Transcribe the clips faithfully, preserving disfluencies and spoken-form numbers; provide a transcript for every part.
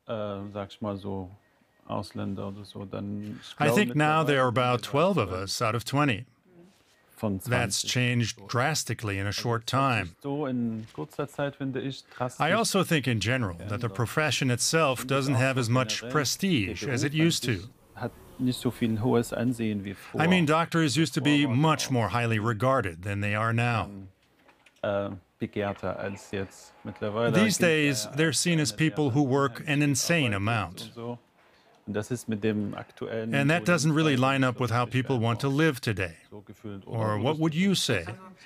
äh, sag ich mal so, Ausländer oder so, dann ich I glaube think now there are mittlerweile about sind wir twelve da of us out of twenty. von That's zwanzig. changed drastically in a short Es hat time. sich so in kurzer Zeit, finde ich, drastisch. I also think in general that the profession itself doesn't have as much prestige as it used to. Hat nicht so viel hohes Ansehen wie früher. I mean, doctors used to be much more highly regarded than they are now. Äh, begehrter als jetzt. Mittlerweile These gilt er days, ja they're als seen as einer, der people who work an insane arbeitet amount. und so. Und das ist mit dem aktuellen And that doesn't really line up with how Lebensweise people want to live today. so gefühlt. Or what would you say?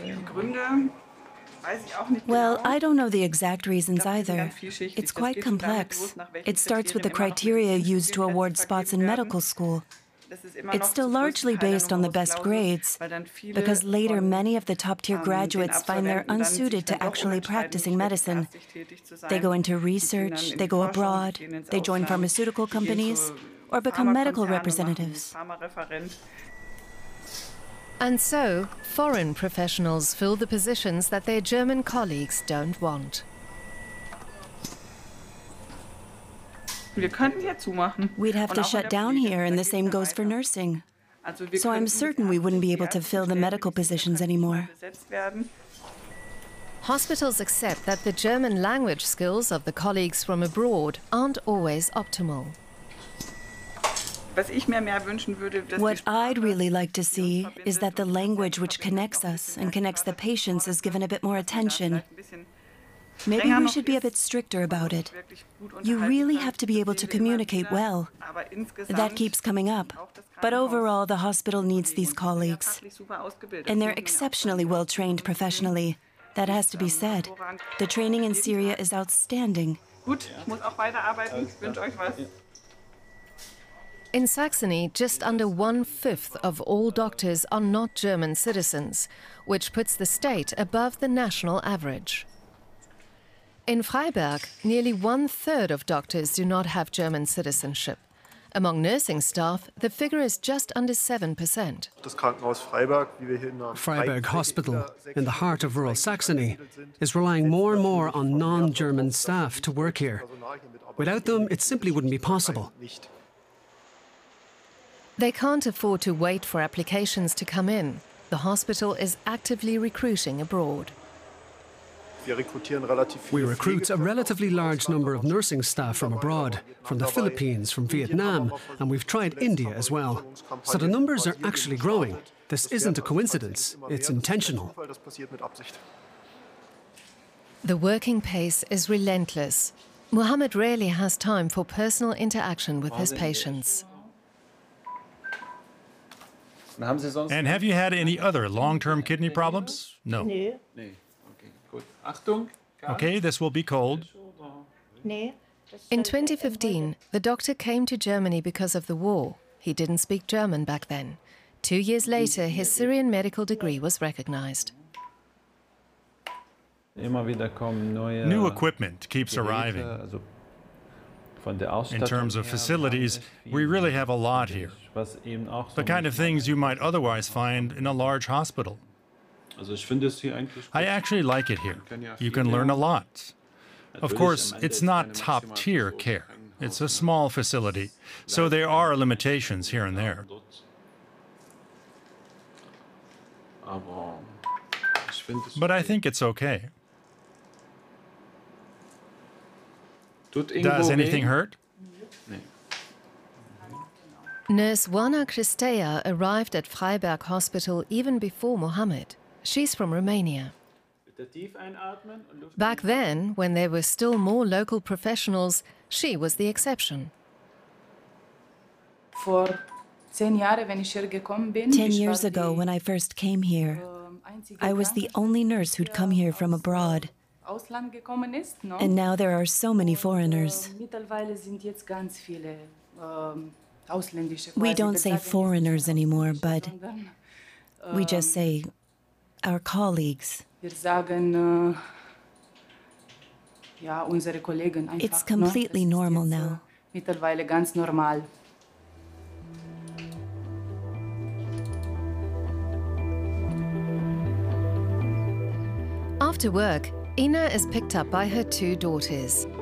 Well, I don't know the exact reasons either. It's quite complex. It starts with the criteria used to award spots in medical school. It's still largely based on the best grades, because later many of the top-tier graduates find they're unsuited to actually practicing medicine. They go into research, they go abroad, they join pharmaceutical companies, or become medical representatives. And so, foreign professionals fill the positions that their German colleagues don't want. We'd have to shut down here, and the same goes for nursing. So I'm certain we wouldn't be able to fill the medical positions anymore. Hospitals accept that the German language skills of the colleagues from abroad aren't always optimal. What I'd really like to see is that the language which connects us and connects the patients is given a bit more attention. Maybe we should be a bit stricter about it. You really have to be able to communicate well. That keeps coming up. But overall, the hospital needs these colleagues. And they're exceptionally well trained professionally. That has to be said. The training in Syria is outstanding. In Saxony, just under one-fifth of all doctors are not German citizens, which puts the state above the national average. In Freiberg, nearly one-third of doctors do not have German citizenship. Among nursing staff, the figure is just under seven percent. Freiberg Hospital, in the heart of rural Saxony, is relying more and more on non-German staff to work here. Without them, it simply wouldn't be possible. They can't afford to wait for applications to come in. The hospital is actively recruiting abroad. We recruit a relatively large number of nursing staff from abroad, from the Philippines, from Vietnam, and we've tried India as well. So the numbers are actually growing. This isn't a coincidence, it's intentional. The working pace is relentless. Mohammed rarely has time for personal interaction with his patients. And have you had any other long-term kidney problems? No. Okay, this will be cold. In twenty fifteen, the doctor came to Germany because of the war. He didn't speak German back then. Two years later, his Syrian medical degree was recognized. New equipment keeps arriving. In terms of facilities, we really have a lot here. The kind of things you might otherwise find in a large hospital. I actually like it here. You can learn a lot. Of course, it's not top-tier care. It's a small facility, so there are limitations here and there. But I think it's okay. Does anything hurt? Nurse Wana Cristea arrived at Freiberg Hospital even before Mohammed. She's from Romania. Back then, when there were still more local professionals, she was the exception. Ten years ago, when I first came here, I was the only nurse who'd come here from abroad. And now there are so many foreigners. We don't say foreigners anymore, but we just say our colleagues. It's completely normal now. After work, Ina is picked up by her two daughters.